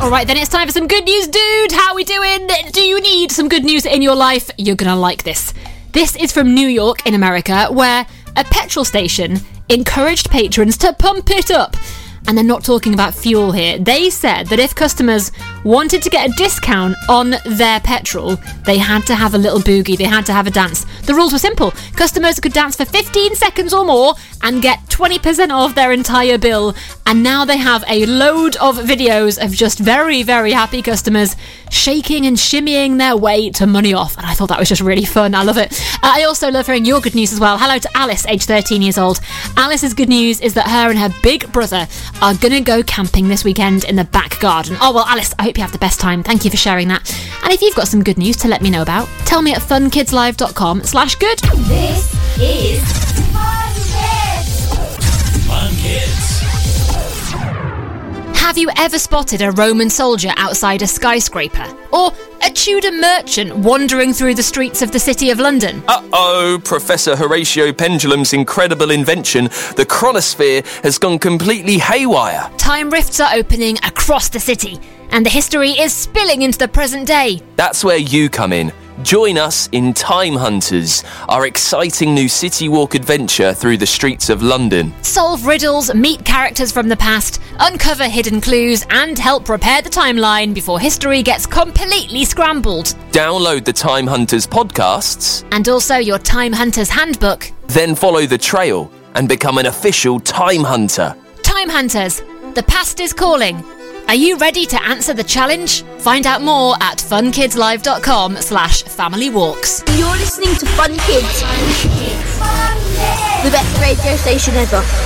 All right, then it's time for some good news, dude. How we doing? Do you need some good news in your life? You're gonna like this. This is from New York in America, where a petrol station encouraged patrons to pump it up. And they're not talking about fuel here. They said that if customers wanted to get a discount on their petrol, they had to have a little boogie, they had to have a dance. The rules were simple. Customers could dance for 15 seconds or more and get 20% off their entire bill. And now they have a load of videos of just very, very happy customers shaking and shimmying their way to money off. And I thought that was just really fun. I love it. I also love hearing your good news as well. Hello to Alice, age 13 years old. Alice's good news is that her and her big brother are gonna go camping this weekend in the back garden. Oh, well, Alice, I hope you have the best time. Thank you for sharing that. And if you've got some good news to let me know about, tell me at funkidslive.com/good. This is Fun Kids. Fun Kids. Have you ever spotted a Roman soldier outside a skyscraper? Or a Tudor merchant wandering through the streets of the City of London? Uh-oh, Professor Horatio Pendulum's incredible invention, the chronosphere, has gone completely haywire. Time rifts are opening across the city, and the history is spilling into the present day. That's where you come in. Join us in Time Hunters, our exciting new city walk adventure through the streets of London. Solve riddles, meet characters from the past, uncover hidden clues, and help repair the timeline before history gets completely scrambled. Download the Time Hunters podcasts. And also your Time Hunters handbook. Then follow the trail and become an official Time Hunter. Time Hunters, the past is calling. Are you ready to answer the challenge? Find out more at funkidslive.com/familywalks. You're listening to Fun Kids. The best radio station ever.